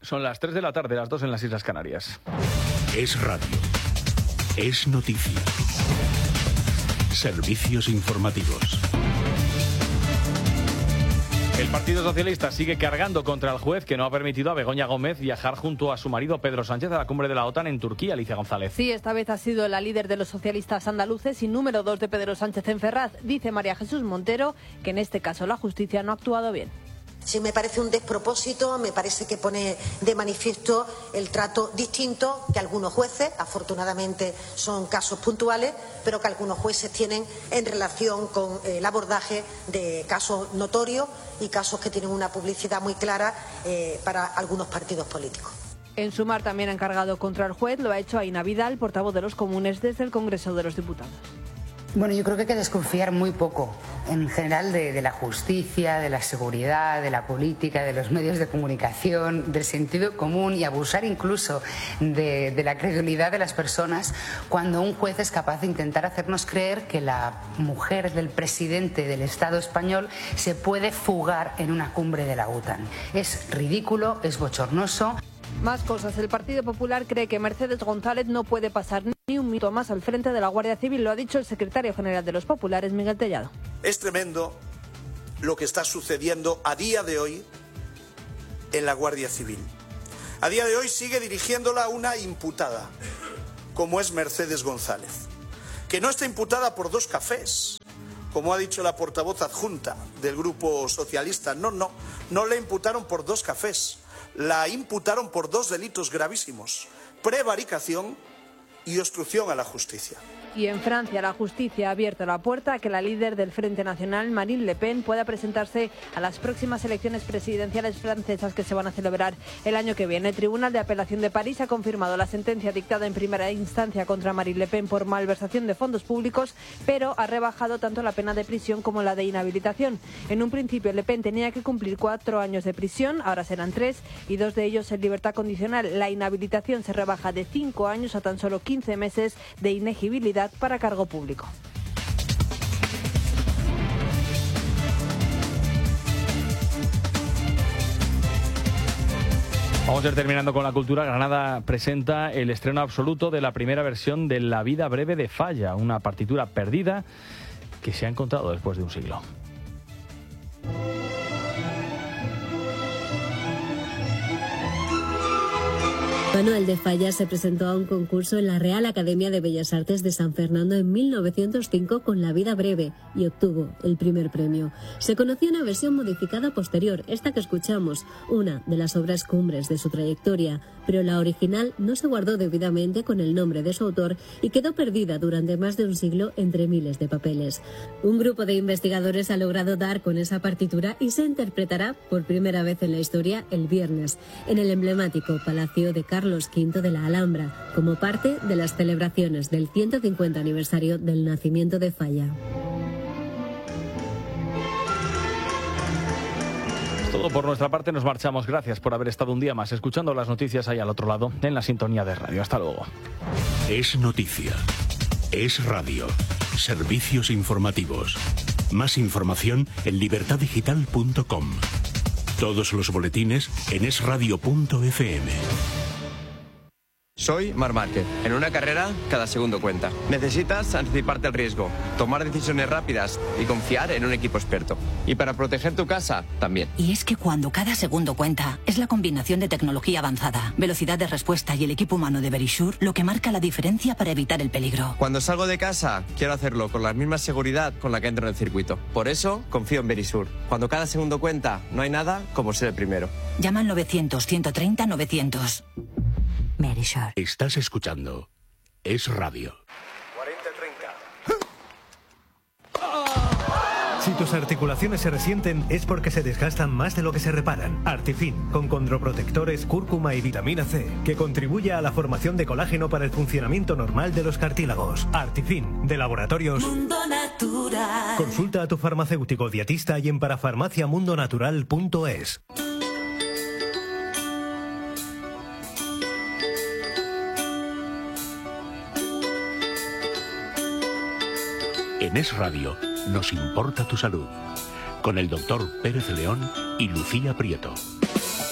Son las 3 de la tarde, las 2 en las Islas Canarias. Es radio. Es noticia. Servicios informativos. El Partido Socialista sigue cargando contra el juez que no ha permitido a Begoña Gómez viajar junto a su marido Pedro Sánchez a la cumbre de la OTAN en Turquía. Alicia González. Sí, esta vez ha sido la líder de los socialistas andaluces y número 2 de Pedro Sánchez en Ferraz. Dice María Jesús Montero que en este caso la justicia no ha actuado bien. Sí, me parece un despropósito, me parece que pone de manifiesto el trato distinto que algunos jueces, afortunadamente son casos puntuales, pero que algunos jueces tienen en relación con el abordaje de casos notorios y casos que tienen una publicidad muy clara para algunos partidos políticos. En Sumar también han cargado contra el juez, lo ha hecho Aina Vidal, portavoz de los Comunes desde el Congreso de los Diputados. Bueno, yo creo que hay que desconfiar muy poco, en general, de la justicia, de la seguridad, de la política, de los medios de comunicación, del sentido común y abusar incluso de la credulidad de las personas cuando un juez es capaz de intentar hacernos creer que la mujer del presidente del Estado español se puede fugar en una cumbre de la OTAN. Es ridículo, es bochornoso. Más cosas. El Partido Popular cree que Mercedes González no puede pasar ni un minuto más al frente de la Guardia Civil. Lo ha dicho el secretario general de los Populares, Miguel Tellado. Es tremendo lo que está sucediendo a día de hoy en la Guardia Civil. A día de hoy sigue dirigiéndola una imputada, como es Mercedes González, que no está imputada por 2 cafés, como ha dicho la portavoz adjunta del Grupo Socialista. No le imputaron por 2 cafés. La imputaron por 2 delitos gravísimos: prevaricación y obstrucción a la justicia. Y en Francia, la justicia ha abierto la puerta a que la líder del Frente Nacional, Marine Le Pen, pueda presentarse a las próximas elecciones presidenciales francesas que se van a celebrar el año que viene. El Tribunal de Apelación de París ha confirmado la sentencia dictada en primera instancia contra Marine Le Pen por malversación de fondos públicos, pero ha rebajado tanto la pena de prisión como la de inhabilitación. En un principio, Le Pen tenía que cumplir 4 años de prisión, ahora serán 3, y 2 de ellos en libertad condicional. La inhabilitación se rebaja de 5 años a tan solo 15 meses de inegibilidad para cargo público. Vamos a ir terminando con la cultura. Granada presenta el estreno absoluto de la primera versión de La vida breve de Falla, una partitura perdida que se ha encontrado después de un siglo. Manuel de Falla se presentó a un concurso en la Real Academia de Bellas Artes de San Fernando en 1905 con La vida breve y obtuvo el primer premio. Se conoció una versión modificada posterior, esta que escuchamos, una de las obras cumbres de su trayectoria, pero la original no se guardó debidamente con el nombre de su autor y quedó perdida durante más de un siglo entre miles de papeles. Un grupo de investigadores ha logrado dar con esa partitura y se interpretará por primera vez en la historia el viernes en el emblemático Palacio de Carlos V de la Alhambra, como parte de las celebraciones del 150 aniversario del nacimiento de Falla. Todo por nuestra parte, nos marchamos. Gracias por haber estado un día más escuchando las noticias ahí al otro lado, en la sintonía de radio. Hasta luego. Es noticia. Es radio. Servicios informativos. Más información en libertaddigital.com. Todos los boletines en esradio.fm. Soy Marc Márquez. En una carrera, cada segundo cuenta. Necesitas anticiparte al riesgo, tomar decisiones rápidas y confiar en un equipo experto. Y para proteger tu casa, también. Y es que cuando cada segundo cuenta, es la combinación de tecnología avanzada, velocidad de respuesta y el equipo humano de Verisure lo que marca la diferencia para evitar el peligro. Cuando salgo de casa, quiero hacerlo con la misma seguridad con la que entro en el circuito. Por eso, confío en Verisure. Cuando cada segundo cuenta, no hay nada como ser el primero. Llama al 900-130-900. Verisure. Estás escuchando Es Radio. 40-30. Si tus articulaciones se resienten es porque se desgastan más de lo que se reparan. Artifin, con condroprotectores, cúrcuma y vitamina C, que contribuye a la formación de colágeno para el funcionamiento normal de los cartílagos. Artifin, de Laboratorios Mundo Natural. Consulta a tu farmacéutico dietista y en parafarmaciamundonatural.es. En Es Radio nos importa tu salud, con el doctor Pérez León y Lucía Prieto.